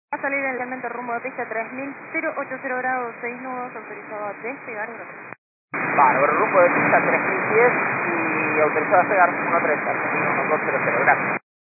Va a salir el elemento rumbo de pista 3000, 080 grados, 6 nudos, autorizado a despegar. Bárbaro, rumbo de pista 3010 y autorizado a despegar 13, Argentina 1200, gracias.